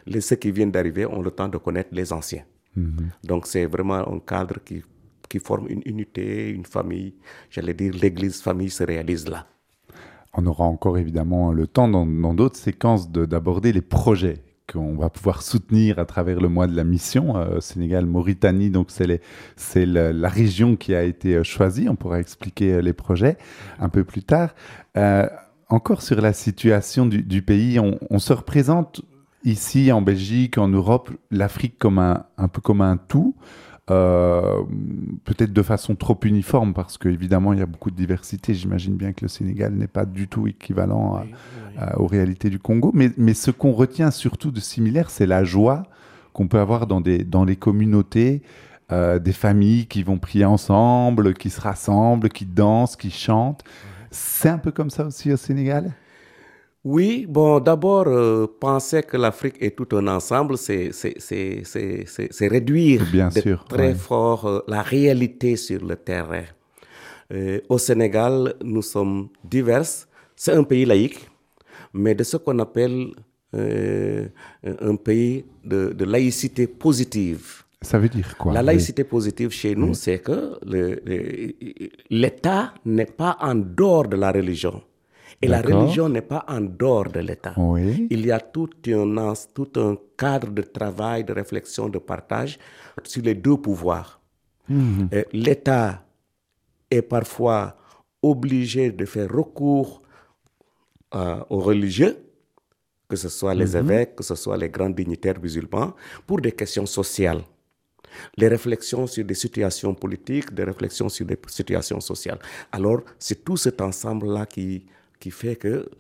ceux qui viennent d'arriver ont le temps de connaître les anciens. Donc c'est vraiment un cadre qui forme une unité, une famille. J'allais dire, l'église famille se réalise là. On aura encore évidemment le temps dans d'autres séquences d'aborder les projets qu'on va pouvoir soutenir à travers le mois de la mission Sénégal-Mauritanie. Donc c'est la région qui a été choisie. On pourra expliquer les projets un peu plus tard. Encore sur la situation du pays, on se représente ici en Belgique, en Europe, l'Afrique comme un peu comme un tout. Peut-être de façon trop uniforme parce qu'évidemment il y a beaucoup de diversité. J'imagine bien que le Sénégal n'est pas du tout équivalent aux réalités du Congo, mais ce qu'on retient surtout de similaire, c'est la joie qu'on peut avoir dans les communautés, des familles qui vont prier ensemble, qui se rassemblent, qui dansent, qui chantent. C'est un peu comme ça aussi au Sénégal? Oui, bon, d'abord, penser que l'Afrique est tout un ensemble, c'est réduire Bien sûr, très fort la réalité sur le terrain. Au Sénégal, nous sommes divers. C'est un pays laïque, mais de ce qu'on appelle un pays de laïcité positive. Ça veut dire quoi? La laïcité positive chez nous, c'est que l'État n'est pas en dehors de la religion. Et la religion n'est pas en dehors de l'État. Oui. Il y a tout un cadre de travail, de réflexion, de partage sur les deux pouvoirs. L'État est parfois obligé de faire recours aux religieux, que ce soit les évêques, que ce soit les grands dignitaires musulmans, pour des questions sociales. Les réflexions sur des situations politiques, des réflexions sur des situations sociales. Alors, c'est tout cet ensemble-là qui fait que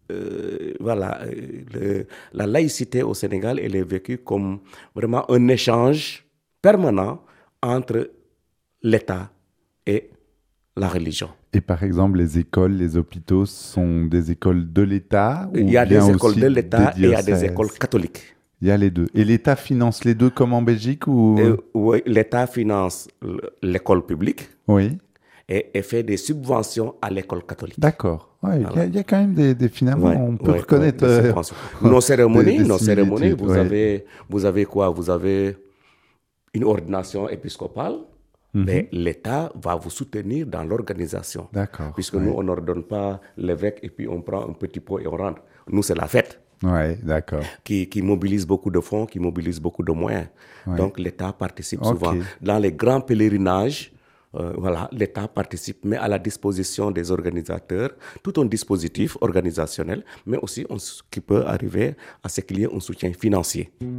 la laïcité au Sénégal, elle est vécue comme vraiment un échange permanent entre l'État et la religion. Et par exemple, les écoles, les hôpitaux sont des écoles de l'État ou il y a des écoles de l'État et il y a des écoles catholiques. Il y a les deux. Et l'État finance les deux comme en Belgique ou... Oui, l'État finance l'école publique. Oui. Et fait des subventions à l'école catholique. D'accord. Ouais, voilà. Il y a quand même des finalement, on peut reconnaître... nos cérémonies, vous avez quoi? Vous avez une ordination épiscopale, mais l'État va vous soutenir dans l'organisation. D'accord. Puisque nous, on n'ordonne pas l'évêque et puis on prend un petit pot et on rentre. Nous, c'est la fête. Oui, d'accord. Qui mobilise beaucoup de fonds, qui mobilise beaucoup de moyens. Donc, l'État participe souvent. Dans les grands pèlerinages, l'État participe, met à la disposition des organisateurs tout un dispositif organisationnel, mais aussi qui peut arriver à ce qu'il y ait un soutien financier.